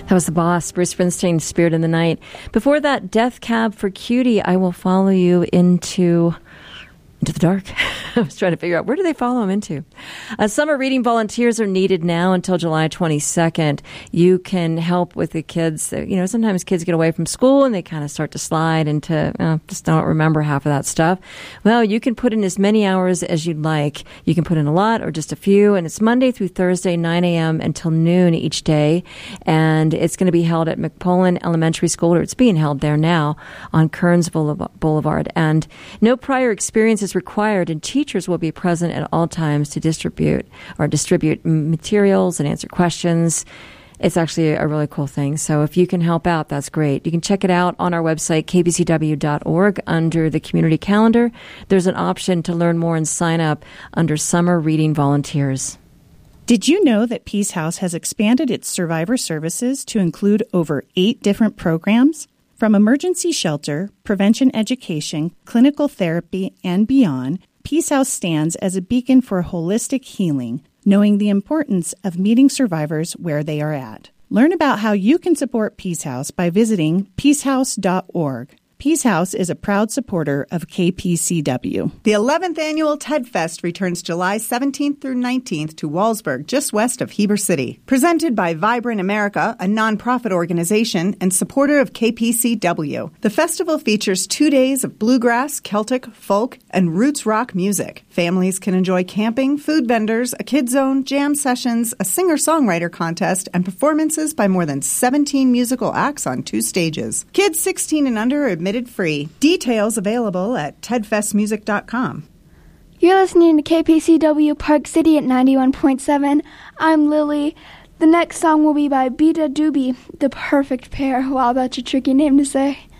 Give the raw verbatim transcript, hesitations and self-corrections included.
That was The Boss, Bruce Springsteen, Spirit in the Night. Before that, Death Cab for Cutie, I Will Follow You into... into the dark. I was trying to figure out, where do they follow them into? Uh, summer reading volunteers are needed now until July twenty-second. You can help with the kids. You know, sometimes kids get away from school and they kind of start to slide into, uh, just don't remember half of that stuff. Well, you can put in as many hours as you'd like. You can put in a lot or just a few, and it's Monday through Thursday, nine a.m. until noon each day. And it's going to be held at McPolin Elementary School, or it's being held there now on Kearns Boulevard. And no prior experience is required, and teachers will be present at all times to distribute or distribute materials and answer questions. It's actually a really cool thing. So if you can help out, that's great. You can check it out on our website, k b c w dot org, under the community calendar. There's an option to learn more and sign up under Summer Reading Volunteers. Did you know that Peace House has expanded its survivor services to include over eight different programs? From emergency shelter, prevention education, clinical therapy, and beyond, Peace House stands as a beacon for holistic healing, knowing the importance of meeting survivors where they are at. Learn about how you can support Peace House by visiting peace house dot org. Peace House is a proud supporter of K P C W. The eleventh Annual TED Fest returns July seventeenth through nineteenth to Wallsburg, just west of Heber City. Presented by Vibrant America, a nonprofit organization and supporter of K P C W. The festival features two days of bluegrass, Celtic, folk, and roots rock music. Families can enjoy camping, food vendors, a kid zone, jam sessions, a singer-songwriter contest, and performances by more than seventeen musical acts on two stages. Kids sixteen and under are admitted free. Details available at ted fest music dot com. You're listening to K P C W Park City at ninety-one point seven. I'm Lily. The next song will be by Beta Doobie, The Perfect Pair. Wow, that's a tricky name to say.